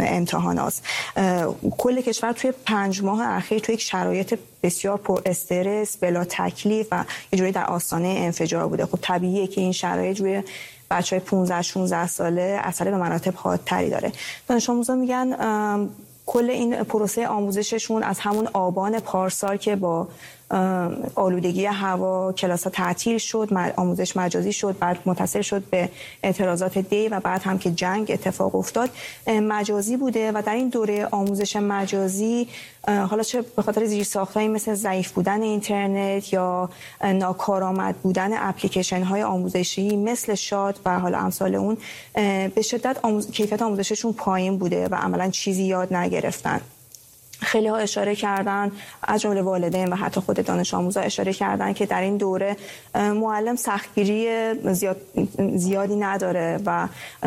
امتحانات. کل کشور توی 5 ماه اخیر توی یک شرایط بسیار پر استرس، بلا تکلیف و یه جوری در آستانه انفجار بوده. خب طبیعیه که این شرایط روی بچهای 15-16 ساله اثر به مراتب حادتری داره. دانش آموزا میگن کل این پروسه آموزششون از همون آبان پارسال که با آلودگی هوا کلاس‌ها تعطیل شد، آموزش مجازی شد، بعد متصل شد به اعتراضات دی و بعد هم که جنگ اتفاق افتاد مجازی بوده و در این دوره آموزش مجازی حالا چه به خاطر زیرساخت‌هایی مثل ضعیف بودن اینترنت یا ناکارآمد بودن اپلیکیشن‌های آموزشی مثل شاد و حالا امثال اون به شدت کیفیت آموزششون پایین بوده و عملاً چیزی یاد نگرفتن. خیلی ها اشاره کردن، از جمله والدین و حتی خود دانش آموزا اشاره کردن که در این دوره معلم سختگیری زیادی نداره و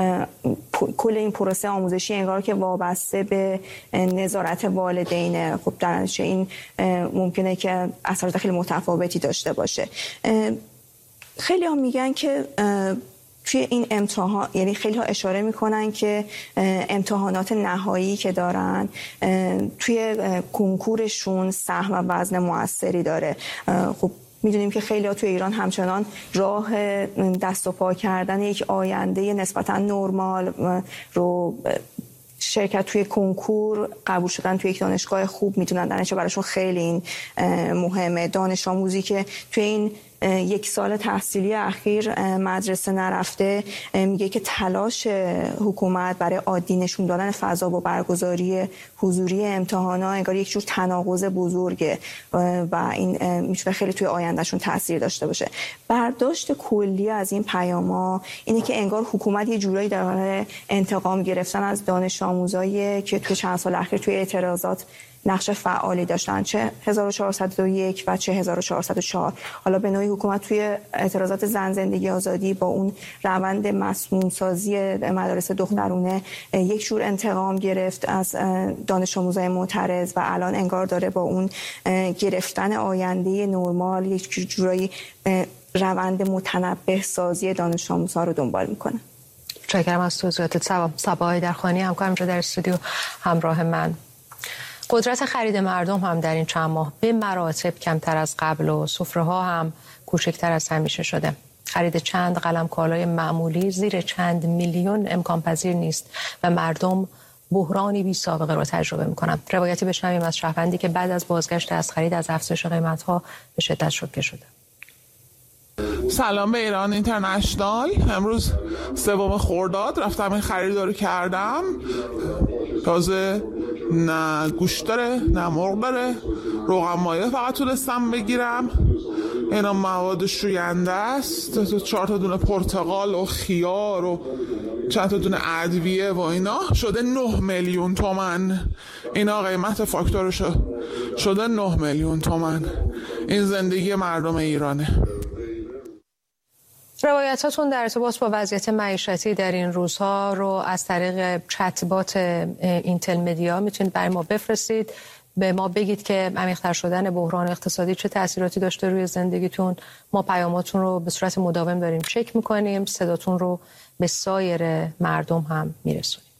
کل این پروسه آموزشی انگار که وابسته به نظارت والدینه. خب در نتیجه این ممکنه که اثرات خیلی متفاوتی داشته باشه. خیلی ها میگن که توی این امتحان، یعنی خیلی ها اشاره میکنن که امتحانات نهایی که دارن توی کنکورشون سهم و وزن موثری داره. خب میدونیم که خیلی ها توی ایران همچنان راه دست و پا کردن یک آینده نسبتا نرمال رو شرکت توی کنکور، قبول شدن توی یک دانشگاه خوب میدونن، در نتیجه براشون خیلی این مهمه. دانش آموزی که توی این 1 سال تحصیلی اخیر مدرسه نرفته میگه که تلاش حکومت برای عادی نشون دادن فضا با برگزاری حضوری امتحانات انگار یک جور تناقض بزرگه و این میتونه خیلی توی آیندهشون تاثیر داشته باشه. برداشت کلی از این پیاما اینه که انگار حکومت یه جورایی در حال انتقام گرفتن از دانش آموزایی که توی چند سال اخیر توی اعتراضات نقش فعالی داشتن، چه 1401 و چه 1404. حالا به نوعی حکومت توی اعتراضات زن زندگی آزادی با اون روند مسموم سازی مدارس دخترونه یک جور انتقام گرفت از دانش آموزای معترض و الان انگار داره با اون گرفتن آینده نرمال یک جورایی روند متنبه سازی دانش آموزها رو دنبال میکنه. متشکرم از توضیحاتت. صبا هیدرخانی همکارم در استودیو همراه من. قدرت خرید مردم هم در این چند ماه به مراتب کمتر از قبل و سفره‌ها هم کوچکتر از همیشه شده. خرید چند قلم کالای معمولی زیر چند میلیون امکان پذیر نیست و مردم بحرانی بی سابقه را تجربه می‌کنند. روایتی بشنویم از شهروندی که بعد از بازگشت از خرید از افزایش قیمت‌ها به شدت شوکه شده. سلام به ایران اینترنشنال. امروز 3 خرداد رفتم این خرید رو کردم. تازه نه گوشت داره نه مرغ داره، روغن مایه فقط تونستم بگیرم. اینا مواد شوینده است، 4 تا دونه پرتقال و خیار و چند تا دونه ادویه و اینا. شده 9 میلیون تومان. اینا قیمت فاکتورش شده 9 میلیون تومان. این زندگی مردم ایرانه. روایتاتون در ارتباط با وضعیت معیشتی در این روزها رو از طریق چت‌بات اینتل مدیا میتونید برای ما بفرستید. به ما بگید که عمیق‌تر شدن بحران اقتصادی چه تأثیراتی داشته روی زندگیتون. ما پیاماتون رو به صورت مداوم داریم چک میکنیم، صداتون رو به سایر مردم هم میرسونیم.